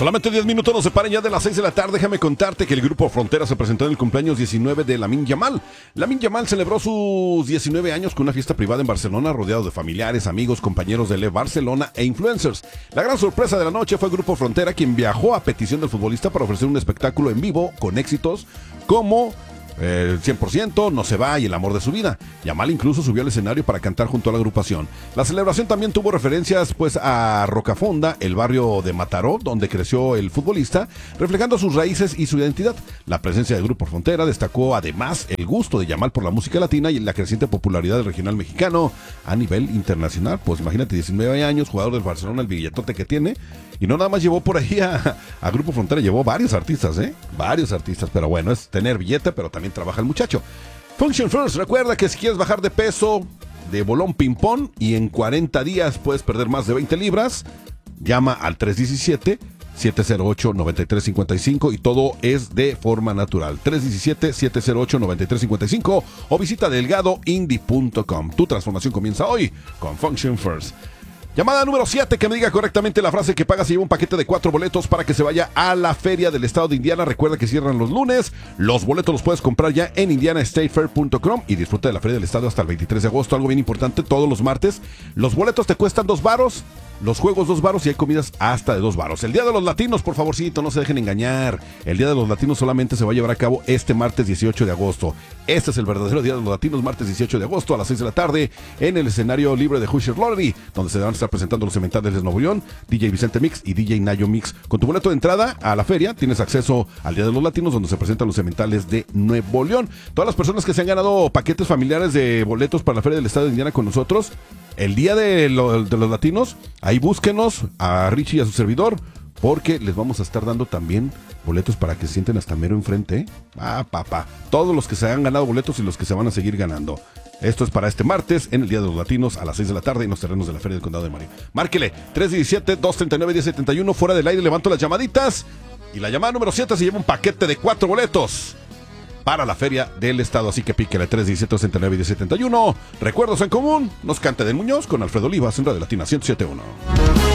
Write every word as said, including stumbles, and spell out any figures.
Solamente diez minutos nos separan ya de las seis de la tarde. Déjame contarte que el Grupo Frontera se presentó en el cumpleaños diecinueve de Lamine Yamal. Lamine Yamal celebró sus diecinueve años con una fiesta privada en Barcelona, rodeado de familiares, amigos, compañeros de L E Barcelona e influencers. La gran sorpresa de la noche fue el Grupo Frontera, quien viajó a petición del futbolista para ofrecer un espectáculo en vivo con éxitos como el cien por ciento, No se va y El amor de su vida. Yamal incluso subió al escenario para cantar junto a la agrupación. La celebración también tuvo referencias pues a Rocafonda, el barrio de Mataró, donde creció el futbolista, reflejando sus raíces y su identidad. La presencia del Grupo Frontera destacó además el gusto de Yamal por la música latina y la creciente popularidad del regional mexicano a nivel internacional. Pues imagínate, diecinueve años, jugador del Barcelona, el billetote que tiene. Y no nada más llevó por ahí a, a Grupo Frontera, llevó varios artistas, ¿eh? Varios artistas, pero bueno, es tener billete, pero también trabaja el muchacho. Function First, recuerda que si quieres bajar de peso, de bolón ping-pong, y en cuarenta días puedes perder más de veinte libras, llama al tres uno siete, siete cero ocho, nueve tres cinco cinco y todo es de forma natural. tres uno siete, siete cero ocho, nueve tres cinco cinco o visita delgado indie punto com. Tu transformación comienza hoy con Function First. Llamada número siete, que me diga correctamente la frase que paga si lleva un paquete de cuatro boletos para que se vaya a la feria del estado de Indiana. Recuerda que cierran los lunes. Los boletos los puedes comprar ya en indiana state fair punto com y disfruta de la feria del estado hasta el veintitrés de agosto. Algo bien importante, todos los martes los boletos te cuestan dos varos, los juegos dos varos y hay comidas hasta de dos varos. El Día de los Latinos, por favorcito, no se dejen engañar. El Día de los Latinos solamente se va a llevar a cabo este martes dieciocho de agosto. Este es el verdadero Día de los Latinos, martes dieciocho de agosto a las seis de la tarde en el escenario libre de Hoosier Lottery, donde se van a estar presentando los cementales de Nuevo León, D J Vicente Mix y D J Nayo Mix. Con tu boleto de entrada a la feria tienes acceso al Día de los Latinos, donde se presentan los cementales de Nuevo León. Todas las personas que se han ganado paquetes familiares de boletos para la feria del estado de Indiana con nosotros, el Día de, lo, de los Latinos, ahí búsquenos a Richie y a su servidor, porque les vamos a estar dando también boletos para que se sienten hasta mero enfrente, ¿eh? Ah, papá. Todos los que se han ganado boletos y los que se van a seguir ganando. Esto es para este martes, en el Día de los Latinos, a las seis de la tarde, en los terrenos de la Feria del Condado de Marin. Márquele, tres uno siete, dos tres nueve, uno cero siete uno, fuera del aire, levanto las llamaditas. Y la llamada número siete se lleva un paquete de cuatro boletos para la Feria del Estado, así que píquele tres uno siete, dos tres nueve, uno cero siete uno. Recuerdos en común, nos canta del Muñoz con Alfredo Olivas en Radio Latina ciento siete punto uno.